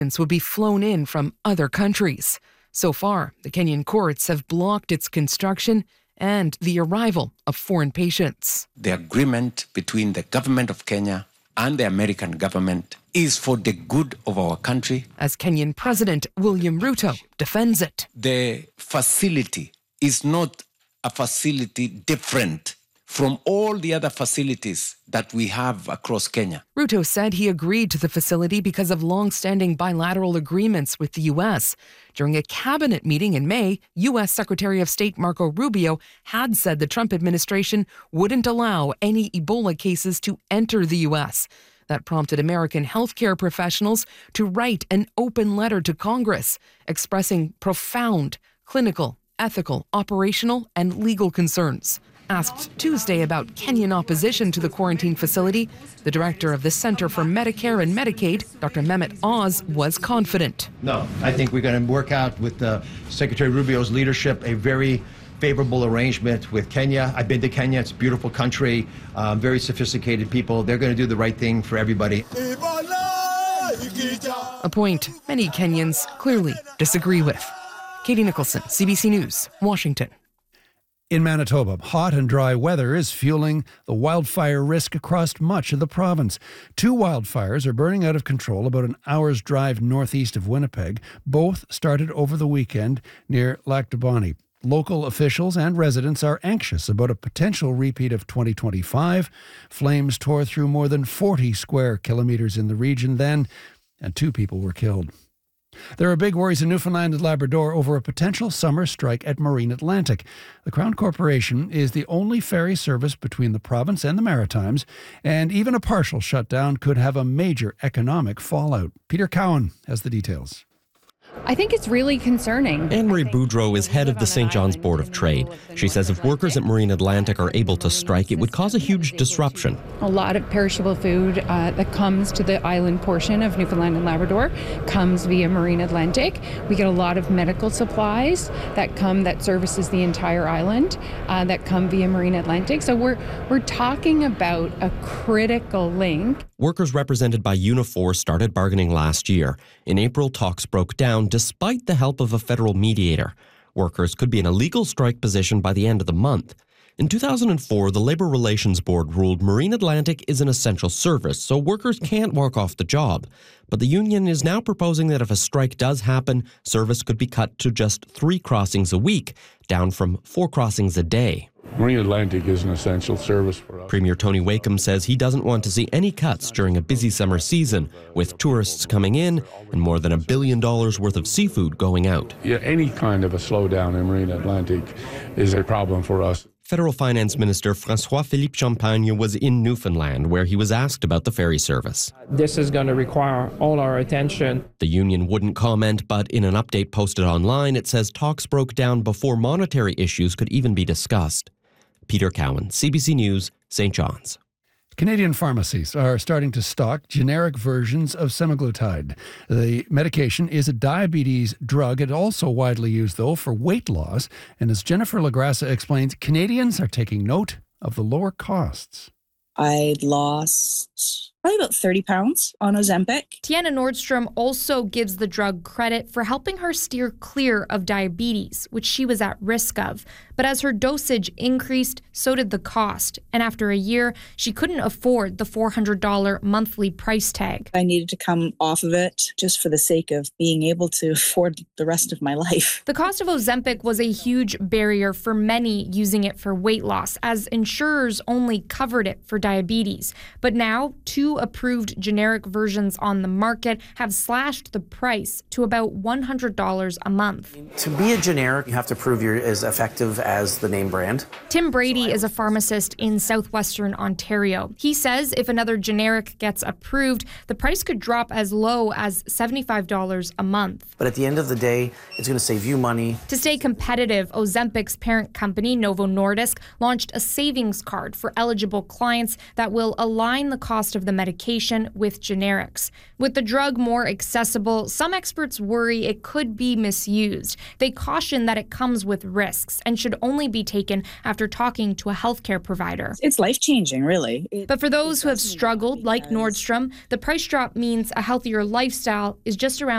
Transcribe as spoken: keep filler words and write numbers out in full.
would be flown in from other countries. So far, the Kenyan courts have blocked its construction and the arrival of foreign patients. The agreement between the government of Kenya and the American government is for the good of our country. As Kenyan President William Ruto defends it. The facility is not a facility different from all the other facilities that we have across Kenya. Ruto said he agreed to the facility because of long-standing bilateral agreements with the U S. During a cabinet meeting in May, U S Secretary of State Marco Rubio had said the Trump administration wouldn't allow any Ebola cases to enter the U S. That prompted American healthcare professionals to write an open letter to Congress expressing profound clinical, ethical, operational, and legal concerns. Asked Tuesday about Kenyan opposition to the quarantine facility, the director of the Center for Medicare and Medicaid, Doctor Mehmet Oz, was confident. No, I think we're going to work out with uh, Secretary Rubio's leadership a very favorable arrangement with Kenya. I've been to Kenya. It's a beautiful country, um, very sophisticated people. They're going to do the right thing for everybody. A point many Kenyans clearly disagree with. Katie Nicholson, C B C News, Washington. In Manitoba, hot and dry weather is fueling the wildfire risk across much of the province. Two wildfires are burning out of control about an hour's drive northeast of Winnipeg. Both started over the weekend near Lac du Bonnet. Local officials and residents are anxious about a potential repeat of twenty twenty-five. Flames tore through more than forty square kilometres in the region then, and two people were killed. There are big worries in Newfoundland and Labrador over a potential summer strike at Marine Atlantic. The Crown Corporation is the only ferry service between the province and the Maritimes, and even a partial shutdown could have a major economic fallout. Peter Cowan has the details. I think it's really concerning. Anne-Marie Boudreau is head of the Saint John's Board of Trade. She says if workers at Marine Atlantic are able to strike, it would cause a huge disruption. A lot of perishable food uh, that comes to the island portion of Newfoundland and Labrador comes via Marine Atlantic. We get a lot of medical supplies that come that services the entire island uh, that come via Marine Atlantic. So we're we're talking about a critical link. Workers represented by Unifor started bargaining last year. In April, talks broke down despite the help of a federal mediator. Workers could be in a legal strike position by the end of the month. In two thousand four, the Labour Relations Board ruled Marine Atlantic is an essential service, so workers can't walk off the job. But the union is now proposing that if a strike does happen, service could be cut to just three crossings a week, down from four crossings a day. Marine Atlantic is an essential service for us. Premier Tony Wakeham says he doesn't want to see any cuts during a busy summer season, with tourists coming in and more than a billion dollars worth of seafood going out. Yeah, any kind of a slowdown in Marine Atlantic is a problem for us. Federal Finance Minister François-Philippe Champagne was in Newfoundland, where he was asked about the ferry service. This is going to require all our attention. The union wouldn't comment, but in an update posted online, it says talks broke down before monetary issues could even be discussed. Peter Cowan, C B C News, Saint John's. Canadian pharmacies are starting to stock generic versions of semaglutide. The medication is a diabetes drug. It's also widely used, though, for weight loss. And as Jennifer Lagrassa explains, Canadians are taking note of the lower costs. I lost probably about thirty pounds on Ozempic. Tiana Nordstrom also gives the drug credit for helping her steer clear of diabetes, which she was at risk of. But as her dosage increased, so did the cost. And after a year, she couldn't afford the four hundred dollars monthly price tag. I needed to come off of it just for the sake of being able to afford the rest of my life. The cost of Ozempic was a huge barrier for many using it for weight loss, as insurers only covered it for diabetes. But now, two approved generic versions on the market have slashed the price to about one hundred dollars a month. To be a generic, you have to prove you're as effective as the name brand. Tim Brady is a pharmacist in southwestern Ontario. He says if another generic gets approved, the price could drop as low as seventy-five dollars a month. But at the end of the day, it's going to save you money. To stay competitive, Ozempic's parent company, Novo Nordisk, launched a savings card for eligible clients that will align the cost of the medication with generics. With the drug more accessible, some experts worry it could be misused. They caution that it comes with risks and should only be taken after talking to a healthcare provider. It's life-changing, really. It, but for those who have struggled, like Nordstrom, the price drop means a healthier lifestyle is just around